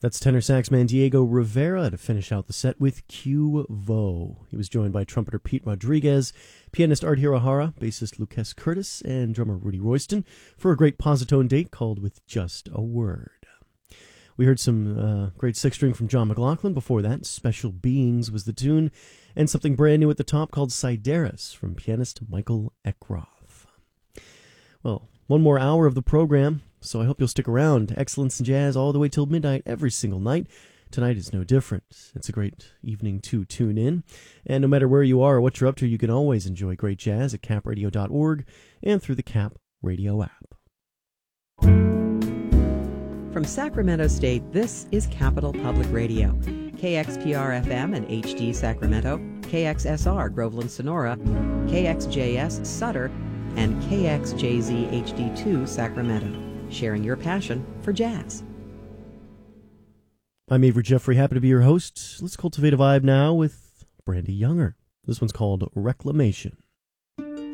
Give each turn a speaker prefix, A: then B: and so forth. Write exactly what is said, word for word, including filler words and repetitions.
A: That's tenor saxman Diego Rivera to finish out the set with Q-Vo. He was joined by trumpeter Pete Rodriguez, pianist Art Hirohara, bassist Lucas Curtis, and drummer Rudy Royston for a great positone date called With Just a Word. We heard some uh, great six-string from John McLaughlin. Before that, Special Beings was the tune, and something brand new at the top called Sideris from pianist Michael Eckroth. Well, one more hour of the program, so I hope you'll stick around. Excellence in Jazz all the way till midnight every single night. Tonight is no different. It's a great evening to tune in. And no matter where you are or what you're up to, you can always enjoy great jazz at cap radio dot org and through the Cap Radio app.
B: From Sacramento State, this is Capital Public Radio. K X P R F M and H D Sacramento, K X S R Groveland Sonora, K X J S Sutter, and K X J Z H D two Sacramento, sharing your passion for jazz.
A: I'm Avery Jeffrey, happy to be your host. Let's cultivate a vibe now with Brandy Younger. This one's called Reclamation.